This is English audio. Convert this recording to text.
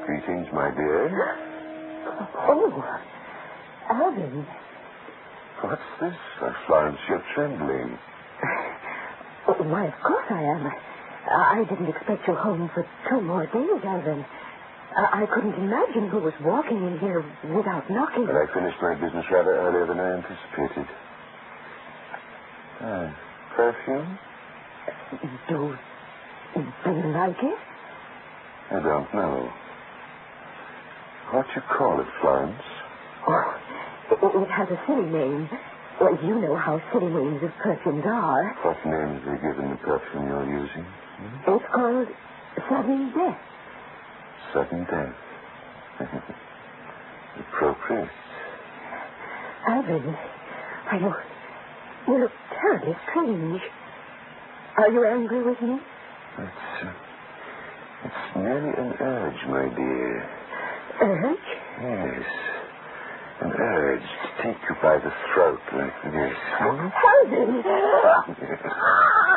Greetings, my dear. Oh, Alvin. What's this, Florence? You're trembling. Why, of course I am. I didn't expect you home for 2 more days, Alvin. I couldn't imagine who was walking in here without knocking. But I finished my business rather earlier than I anticipated. Perfume? Do you like it? I don't know. What you call it, Florence? Oh, it has a silly name. Well, you know how silly names of perfumes are. What name have they given the perfume you're using? It's called Sudden Death. Sudden death. Appropriate. Alvin, you look terribly strange. Are you angry with me? It's merely an urge, my dear. Urge? Yes. An urge to take you by the throat like this. Alvin!